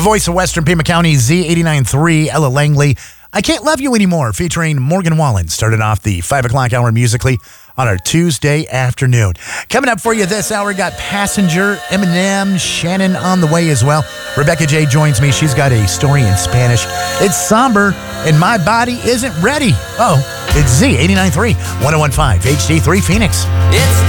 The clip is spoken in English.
voice of Western Pima County, Z89.3, Ella Langley. I Can't Love You Anymore, featuring Morgan Wallen. Started off the 5 o'clock hour musically on our Tuesday afternoon. Coming up for you this hour, got Passenger, Eminem, Shannon on the way as well. Rebecca J joins me. She's got a story in Spanish. It's somber, and my body isn't ready. Oh, it's Z89.3, 101.5, HD3 Phoenix. It's